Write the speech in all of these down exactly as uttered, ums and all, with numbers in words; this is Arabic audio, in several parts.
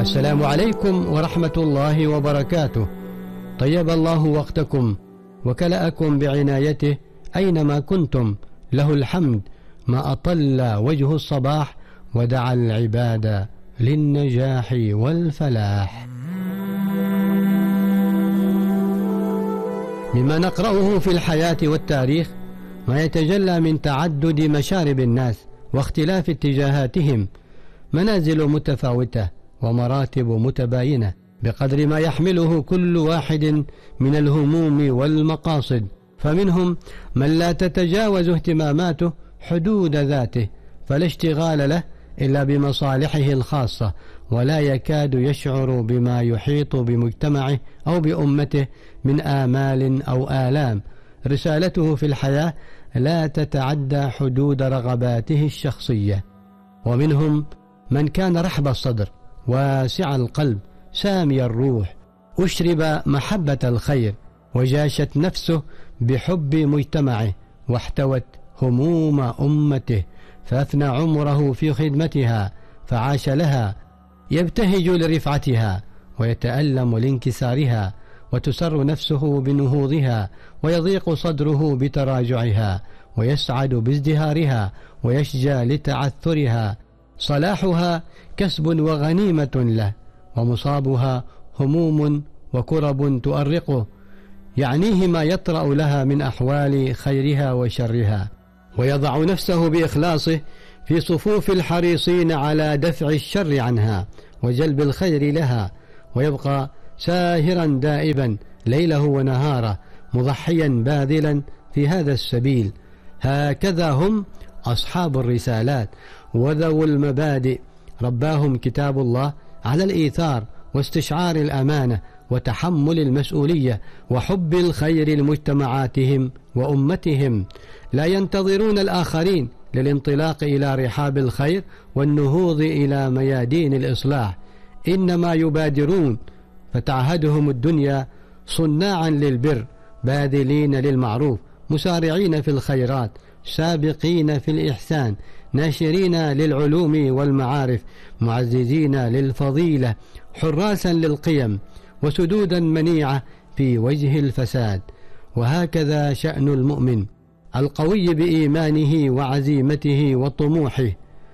السلام عليكم ورحمة الله وبركاته. طيب الله وقتكم وكلأكم بعنايته أينما كنتم، له الحمد ما أطل وجه الصباح ودعا العباد للنجاح والفلاح. مما نقرأه في الحياة والتاريخ ما يتجلى من تعدد مشارب الناس واختلاف اتجاهاتهم، منازل متفاوتة ومراتب متباينة بقدر ما يحمله كل واحد من الهموم والمقاصد. فمنهم من لا تتجاوز اهتماماته حدود ذاته، فلا اشتغال له إلا بمصالحه الخاصة، ولا يكاد يشعر بما يحيط بمجتمعه أو بأمته من آمال أو آلام. رسالته في الحياة لا تتعدى حدود رغباته الشخصية. ومنهم من كان رحب الصدر واسع القلب سامي الروح، أشرب محبة الخير وجاشت نفسه بحب مجتمعه واحتوت هموم أمته، فأثنى عمره في خدمتها فعاش لها، يبتهج لرفعتها ويتألم لانكسارها، وتسر نفسه بنهوضها ويضيق صدره بتراجعها، ويسعد بازدهارها ويشجى لتعثرها. صلاحها كسب وغنيمة له، ومصابها هموم وكرب تؤرقه، يعنيه ما يطرأ لها من أحوال خيرها وشرها، ويضع نفسه بإخلاصه في صفوف الحريصين على دفع الشر عنها وجلب الخير لها، ويبقى ساهرا دائبا ليله ونهاره مضحيا باذلا في هذا السبيل. هكذا هم أصحاب الرسالات وذو المبادئ، رباهم كتاب الله على الإيثار واستشعار الأمانة وتحمل المسؤولية وحب الخير لمجتمعاتهم وأمتهم. لا ينتظرون الآخرين للانطلاق إلى رحاب الخير والنهوض إلى ميادين الإصلاح، إنما يبادرون، فتعهدهم الدنيا صناعا للبر باذلين للمعروف مسارعين في الخيرات سابقين في الإحسان ناشرين للعلوم والمعارف معززين للفضيلة حراسا للقيم وسدودا منيعة في وجه الفساد. وهكذا شأن المؤمن القوي بإيمانه وعزيمته وطموحه،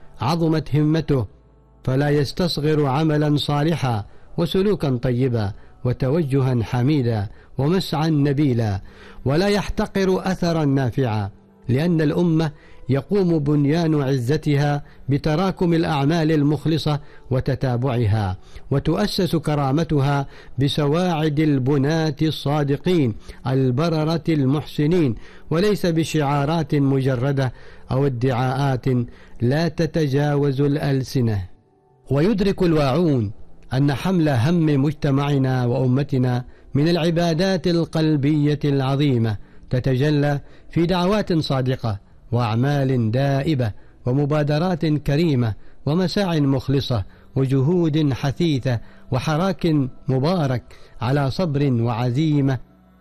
عظمت همته فلا يستصغر عملا صالحا وسلوكا طيبا وتوجها حميدا ومسعا نبيلا، ولا يحتقر أثرا نافعا، لأن الأمة يقوم بنيان عزتها بتراكم الأعمال المخلصة وتتابعها، وتؤسس كرامتها بسواعد البناة الصادقين البررة المحسنين، وليس بشعارات مجردة أو ادعاءات لا تتجاوز الألسنة. ويدرك الواعون أن حمل هم مجتمعنا وأمتنا من العبادات القلبية العظيمة تتجلى في دعوات صادقة وأعمال دائبة ومبادرات كريمة ومساع مخلصة وجهود حثيثة وحراك مبارك على صبر وعزيمة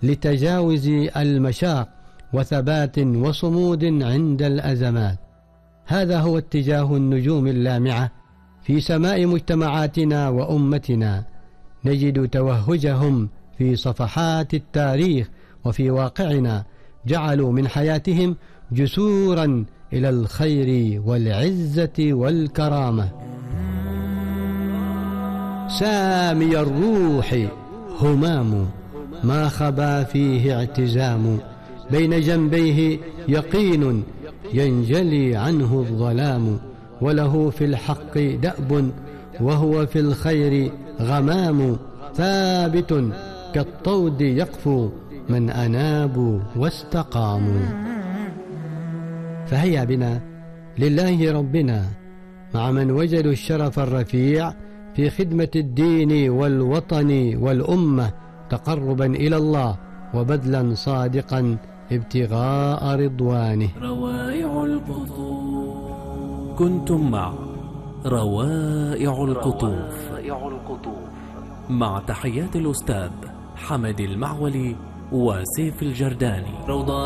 لتجاوز المشاق وثبات وصمود عند الأزمات. هذا هو اتجاه النجوم اللامعة في سماء مجتمعاتنا وأمتنا، نجد توهجهم في صفحات التاريخ وفي واقعنا، جعلوا من حياتهم جسورا إلى الخير والعزة والكرامة. سامي الروح همام ما خبا فيه اعتزام، بين جنبيه يقين ينجلي عنه الظلام، وله في الحق دأب وهو في الخير غمام، ثابت كالطود يقفو من أنابوا واستقاموا. فهيا بنا لله ربنا مع من وجدوا الشرف الرفيع في خدمة الدين والوطن والأمة، تقربا إلى الله وبذلا صادقا ابتغاء رضوانه. روائع القطوف. كنتم مع روائع القطوف مع تحيات الأستاذ حمد المعولي وسيف الجرداني.